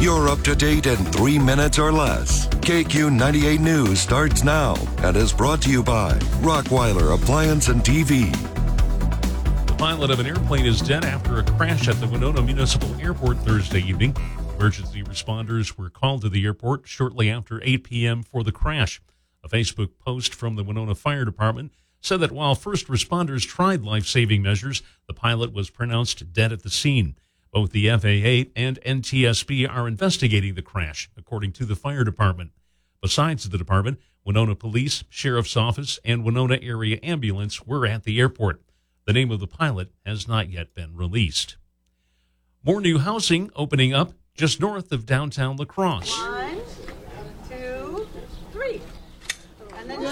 You're up to date in 3 minutes or less. KQ 98 News starts now and is brought to you by Rockweiler Appliance and TV. The pilot of an airplane is dead after a crash at the Winona Municipal Airport Thursday evening. Emergency responders were called to the airport shortly after 8 p.m. for the crash. A Facebook post from the Winona Fire Department said that while first responders tried life-saving measures, the pilot was pronounced dead at the scene. Both the FAA and NTSB are investigating the crash, according to the fire department. Besides the department, Winona Police, Sheriff's Office, and Winona Area Ambulance were at the airport. The name of the pilot has not yet been released. More new housing opening up just north of downtown La Crosse. 1, 2, 3. And then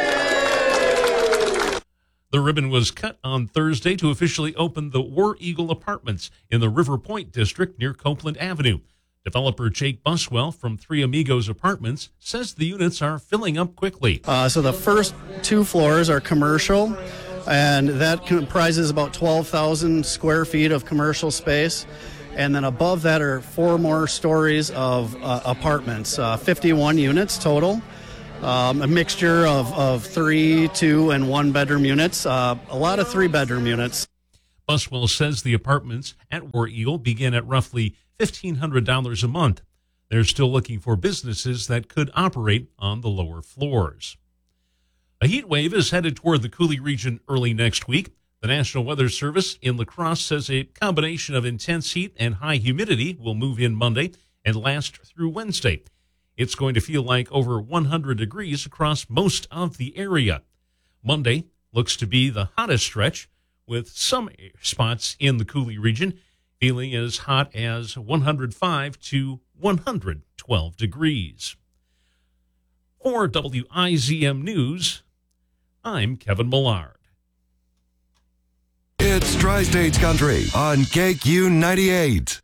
The ribbon was cut on Thursday to officially open the War Eagle Apartments in the River Point district near Copeland Avenue. Developer Jake Buswell from Three Amigos Apartments says the units are filling up quickly. So the first 2 floors are commercial, and that comprises about 12,000 square feet of commercial space. And then above that are 4 more stories of apartments, 51 units total. A mixture of 3, 2, and 1 bedroom units, a lot of 3-bedroom units. Buswell says the apartments at War Eagle begin at roughly $1,500 a month. They're still looking for businesses that could operate on the lower floors. A heat wave is headed toward the Coulee region early next week. The National Weather Service in La Crosse says a combination of intense heat and high humidity will move in Monday and last through Wednesday. It's going to feel like over 100 degrees across most of the area. Monday looks to be the hottest stretch, with some spots in the Coulee region feeling as hot as 105 to 112 degrees. For WIZM News, I'm Kevin Millard. It's Tri-States Country on KQ 98.